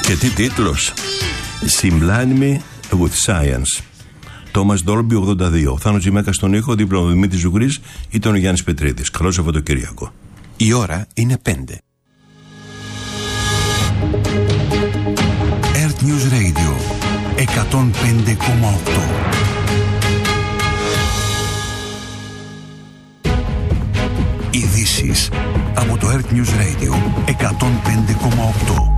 Και τι τίτλος? Sublime Me with Science. Τόμας Ντόλμπι 82. Ο Θάνος Τζιμέκας στον ήχο, δίπλα ο Δημήτρης Ζουγρής ή τον Γιάννης Πετρίδης. Καλό Σαββατοκύριακο. Η ώρα είναι 5. Earth News Radio 105,8. Ειδήσεις από το Earth News Radio 105,8.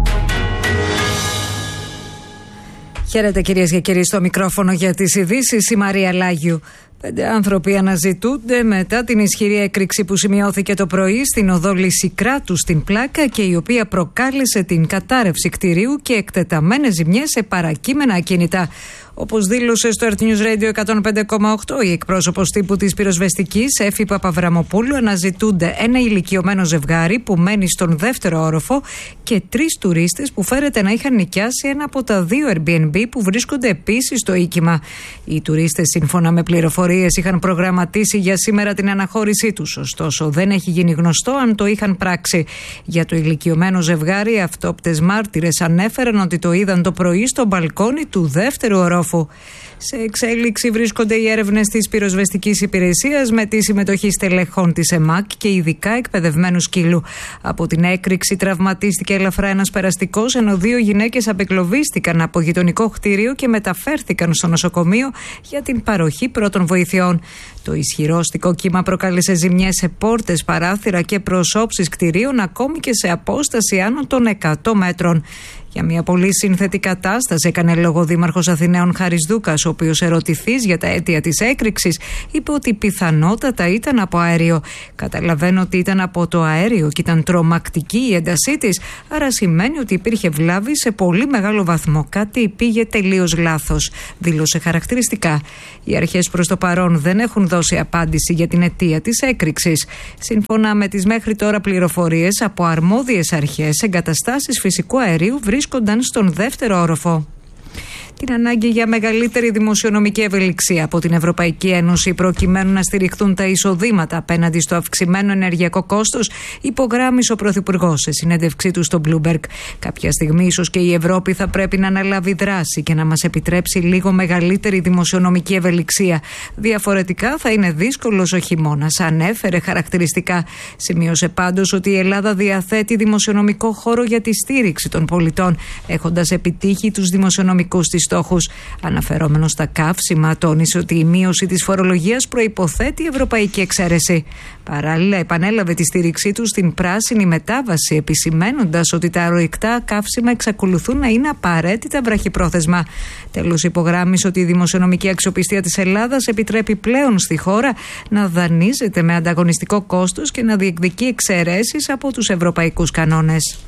Χαίρετε κυρίες και κύριοι, στο μικρόφωνο για τις ειδήσεις η Μαρία Λάγιου. 5 άνθρωποι αναζητούνται μετά την ισχυρή έκρηξη που σημειώθηκε το πρωί στην οδό Λυσικράτου στην Πλάκα και η οποία προκάλεσε την κατάρρευση κτηρίου και εκτεταμένες ζημιές σε παρακείμενα ακίνητα. Όπως δήλωσε στο Earth News Radio 105,8 η εκπρόσωπος τύπου της πυροσβεστικής Έφη Παπαβραμοπούλου, αναζητούνται ένα ηλικιωμένο ζευγάρι που μένει στον δεύτερο όροφο και 3 τουρίστες που φέρεται να είχαν νοικιάσει ένα από τα 2 Airbnb που βρίσκονται επίσης στο οίκημα. Οι τουρίστες, σύμφωνα με πληροφορίες, είχαν προγραμματίσει για σήμερα την αναχώρησή τους. Ωστόσο, δεν έχει γίνει γνωστό αν το είχαν πράξει. Για το ηλικιωμένο ζευγάρι, αυτόπτες μάρτυρες ανέφεραν ότι το είδαν το πρωί στο μπαλκόνι του δεύτερου ορόφου. Σε εξέλιξη βρίσκονται οι έρευνες της πυροσβεστικής υπηρεσίας με τη συμμετοχή στελεχών της ΕΜΑΚ και ειδικά εκπαιδευμένου σκύλου. Από την έκρηξη τραυματίστηκε ελαφρά ένας περαστικός, ενώ 2 γυναίκες απεγκλωβίστηκαν από γειτονικό κτίριο και μεταφέρθηκαν στο νοσοκομείο για την παροχή πρώτων βοηθειών. Το ισχυρό αστικό κύμα προκάλεσε ζημιές σε πόρτες, παράθυρα και προσώψεις κτιρίων, ακόμη και σε απόσταση άνω των 100 μέτρων. Για μια πολύ σύνθετη κατάσταση έκανε λόγο ο Δήμαρχος Αθηναίων Χάρης Δούκας, ο οποίος, ερωτηθείς για τα αίτια της έκρηξης, είπε ότι πιθανότατα ήταν από αέριο. Καταλαβαίνω ότι ήταν από το αέριο και ήταν τρομακτική η έντασή της, άρα σημαίνει ότι υπήρχε βλάβη σε πολύ μεγάλο βαθμό. Κάτι πήγε τελείως λάθος, δήλωσε χαρακτηριστικά. Οι αρχές προς το παρόν δεν έχουν δώσει απάντηση για την αιτία της έκρηξης. Σύμφωνα με τις μέχρι τώρα πληροφορίες από αρμόδιες αρχές, εγκαταστάσεις φυσικού αερίου βρίσκονταν στον δεύτερο όροφο. Την ανάγκη για μεγαλύτερη δημοσιονομική ευελιξία από την Ευρωπαϊκή Ένωση προκειμένου να στηριχθούν τα εισοδήματα απέναντι στο αυξημένο ενεργειακό κόστος, υπογράμμισε ο Πρωθυπουργός σε συνέντευξή του στο Bloomberg. Κάποια στιγμή ίσως και η Ευρώπη θα πρέπει να αναλάβει δράση και να μας επιτρέψει λίγο μεγαλύτερη δημοσιονομική ευελιξία. Διαφορετικά θα είναι δύσκολος ο χειμώνας, ανέφερε χαρακτηριστικά. Σημείωσε πάντως ότι η Ελλάδα διαθέτει δημοσιονομικό χώρο για τη στήριξη των πολιτών, έχοντας επιτύχει τους δημοσιονομικούς της στόχους. Αναφερόμενος στα καύσιμα, τόνισε ότι η μείωση της φορολογίας προϋποθέτει ευρωπαϊκή εξαίρεση. Παράλληλα, επανέλαβε τη στήριξή του στην πράσινη μετάβαση, επισημαίνοντας ότι τα ορυκτά καύσιμα εξακολουθούν να είναι απαραίτητα βραχυπρόθεσμα. Τέλος, υπογράμμισε ότι η δημοσιονομική αξιοπιστία της Ελλάδας επιτρέπει πλέον στη χώρα να δανείζεται με ανταγωνιστικό κόστος και να διεκδικεί εξαιρέσεις από τους ευρωπαϊκούς κανόνες.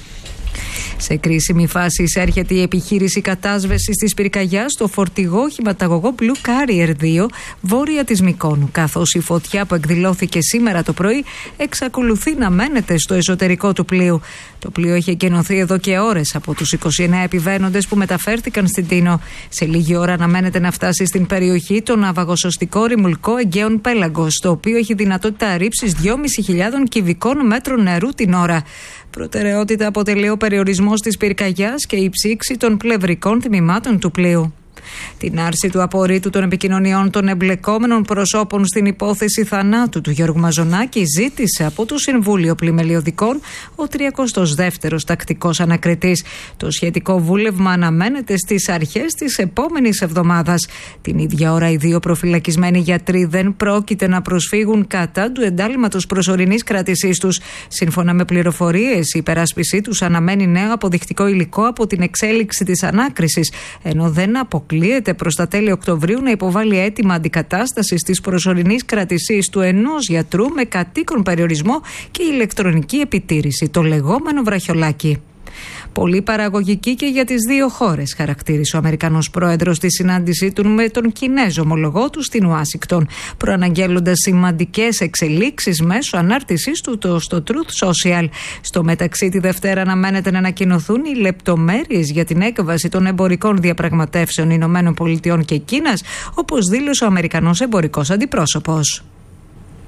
Σε κρίσιμη φάση εισέρχεται η επιχείρηση κατάσβεσης της πυρκαγιάς στο φορτηγό χυματαγωγό Blue Carrier 2 βόρεια της Μυκόνου, καθώς η φωτιά που εκδηλώθηκε σήμερα το πρωί εξακολουθεί να μένεται στο εσωτερικό του πλοίου. Το πλοίο είχε εκενωθεί εδώ και ώρες από τους 29 επιβαίνοντες που μεταφέρθηκαν στην Τίνο. Σε λίγη ώρα αναμένεται να φτάσει στην περιοχή το ναυαγοσωστικό ρημουλκό Αιγαίων Πέλαγκος, το οποίο έχει δυνατότητα ρήψης 2.500 κυβικών μέτρων νερού την ώρα. Προτεραιότητα αποτελεί ο περιορισμός της πυρκαγιάς και η ψήξη των πλευρικών τμήματων του πλοίου. Την άρση του απορρίτου των επικοινωνιών των εμπλεκόμενων προσώπων στην υπόθεση θανάτου του Γιώργου Μαζονάκη ζήτησε από το Συμβούλιο Πλημελιωδικών ο 32ος τακτικός ανακριτής. Το σχετικό βούλευμα αναμένεται στις αρχές της επόμενης εβδομάδας. Την ίδια ώρα οι 2 προφυλακισμένοι γιατροί δεν πρόκειται να προσφύγουν κατά του εντάλματος προσωρινής κράτησής τους. Σύμφωνα με πληροφορίες, η υπεράσπιση τους αναμένει νέο αποδεικτικό υλικό από την εξέλιξη της ανάκρισης, ενώ δεν αποκλείεται προς τα τέλη Οκτωβρίου να υποβάλει αίτημα αντικατάστασης της προσωρινής κρατησής του ενός γιατρού με κατοίκον περιορισμό και ηλεκτρονική επιτήρηση, το λεγόμενο βραχιολάκι. Πολύ παραγωγική και για τις 2 χώρες, χαρακτήρισε ο Αμερικανός πρόεδρος στη συνάντησή του με τον Κινέζο ομολογό του στην Ουάσιγκτον, προαναγγέλλοντας σημαντικές εξελίξεις μέσω ανάρτησής του στο Truth Social. Στο μεταξύ, τη Δευτέρα αναμένεται να ανακοινωθούν οι λεπτομέρειες για την έκβαση των εμπορικών διαπραγματεύσεων Ηνωμένων Πολιτειών και Κίνας, όπως δήλωσε ο Αμερικανός εμπορικός αντιπρόσωπος.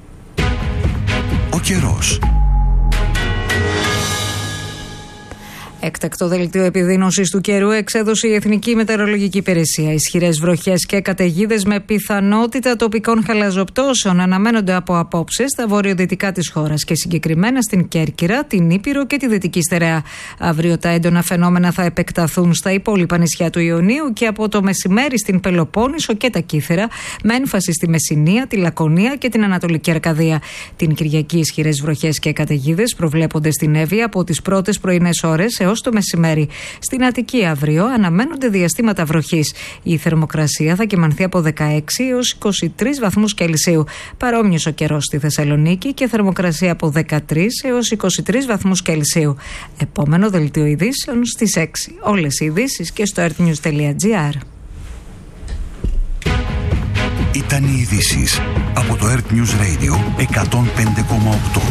Ο καιρός. Έκτακτο δελτίο επιδείνωσης του καιρού εξέδωσε η Εθνική Μετεωρολογική Υπηρεσία. Ισχυρές βροχές και καταιγίδες με πιθανότητα τοπικών χαλαζοπτώσεων αναμένονται από απόψε στα βορειοδυτικά της χώρας και συγκεκριμένα στην Κέρκυρα, την Ήπειρο και τη Δυτική Στερεά. Αύριο τα έντονα φαινόμενα θα επεκταθούν στα υπόλοιπα νησιά του Ιωνίου και από το μεσημέρι στην Πελοπόννησο και τα Κύθερα, με έμφαση στη Μεσσηνία, τη Λακωνία και την Ανατολική Αρκαδία. Την Κυριακή ισχυρές βροχές και καταιγίδες προβλέπονται στην Εύβοια από τις πρώτες πρωινές ώρες έως το μεσημέρι. Στην Αττική αύριο αναμένονται διαστήματα βροχής. Η θερμοκρασία θα κυμανθεί από 16 έως 23 βαθμούς Κελσίου. Παρόμοιος ο καιρός στη Θεσσαλονίκη και θερμοκρασία από 13 έως 23 βαθμούς Κελσίου. Επόμενο δελτίο ειδήσεων στις 6. Όλες οι ειδήσεις και στο earthnews.gr. Ήταν οι ειδήσεις από το Earth News Radio 105,8.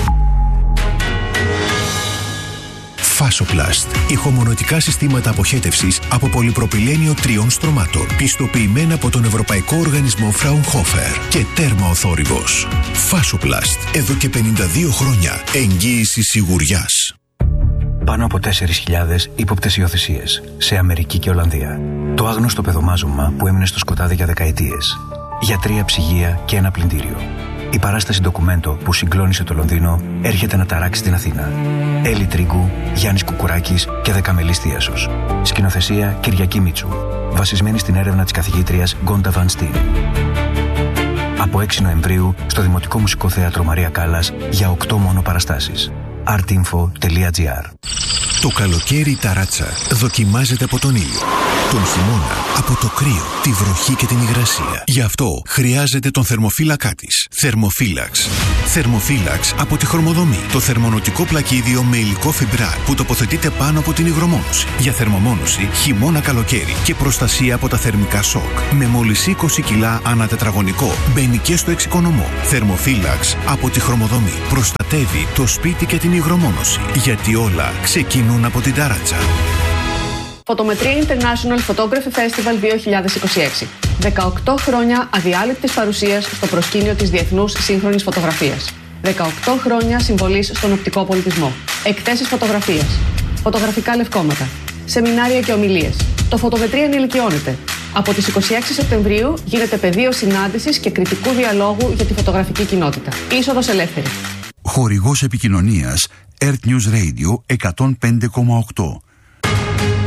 Φάσοπλαστ. Ηχομονωτικά συστήματα αποχέτευσης από πολυπροπυλένιο 3 στρωμάτων. Πιστοποιημένα από τον Ευρωπαϊκό Οργανισμό Fraunhofer και τέρμα ο θόρυβος. Φάσοπλαστ. Εδώ και 52 χρόνια. Εγγύηση σιγουριάς. Πάνω από 4.000 ύποπτες υιοθεσίες σε Αμερική και Ολλανδία. Το άγνωστο παιδομάζωμα που έμεινε στο σκοτάδι για δεκαετίες. Γιατρία, ψυγεία και ένα πλυντήριο. Η παράσταση ντοκουμέντο που συγκλώνησε το Λονδίνο έρχεται να ταράξει την Αθήνα. Έλλη Τρίγκου, Γιάννης Κουκουράκης και Δεκαμελής Θίασος. Σκηνοθεσία Κυριακή Μίτσου. Βασισμένη στην έρευνα της καθηγήτριας Γκόντα Βαν Στίν. Από 6 Νοεμβρίου στο Δημοτικό Μουσικό Θέατρο Μαρία Κάλλας για 8 μόνο παραστάσεις. artinfo.gr. Το καλοκαίρι η ταράτσα δοκιμάζεται από τον ήλιο. Τον χειμώνα από το κρύο, τη βροχή και την υγρασία. Γι' αυτό χρειάζεται τον θερμοφύλακά της. Θερμοφύλαξ. Θερμοφύλαξ από τη Χρωμοδομή. Το θερμονοτικό πλακίδιο με υλικό φιμπράρ που τοποθετείται πάνω από την υγρομόνωση. Για θερμομόνωση χειμώνα καλοκαίρι και προστασία από τα θερμικά σοκ. Με μόλις 20 κιλά ανά τετραγωνικό. Μπαίνει και στο εξοικονομό. Θερμοφύλαξ από τη Χρωμοδομή. Προστατεύει το σπίτι και την υγρομόνωση. Γιατί όλα ξεκινούν από την ταράτσα. Φωτομετρία International Photography Festival 2026. 18 χρόνια αδιάλειπτης παρουσίας στο προσκήνιο της διεθνούς σύγχρονης φωτογραφίας. 18 χρόνια συμβολής στον οπτικό πολιτισμό. Εκθέσεις φωτογραφίας. Φωτογραφικά λευκόματα. Σεμινάρια και ομιλίες. Το Φωτομετρία ενηλικιώνεται. Από τις 26 Σεπτεμβρίου γίνεται πεδίο συνάντησης και κριτικού διαλόγου για τη φωτογραφική κοινότητα. Είσοδος ελεύθερη. Χορηγός επικοινωνίας Earth News Radio 105,8.